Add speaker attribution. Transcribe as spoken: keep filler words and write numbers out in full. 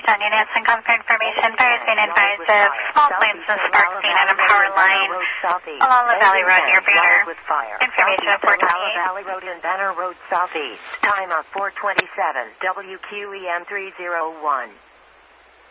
Speaker 1: John units and come for information. Fire's been advised of small flames and sparks seen on a power line along the Valley Road near Banner. Information at four twenty-eight.
Speaker 2: Valley Road and Banner Road Southeast. Time of four twenty-seven. W Q E M three oh one.